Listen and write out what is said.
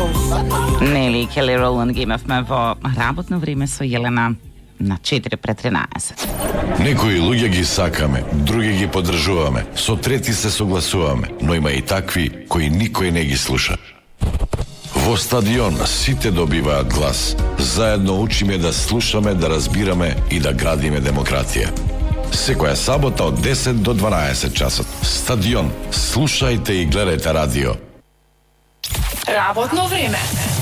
Нели Келли Роланд ги имавме во работно време со Јелена на 4 пред 13. Некои луѓе ги сакаме, други ги поддржуваме, со трети се согласуваме, но има и такви кои никој не ги слуша. Во стадион сите добиваат глас. Заедно учиме да слушаме, да разбираме и да градиме демократија. Секоја сабота од 10 до 12 часот. Стадион. Слушајте и гледајте радио. Работно време.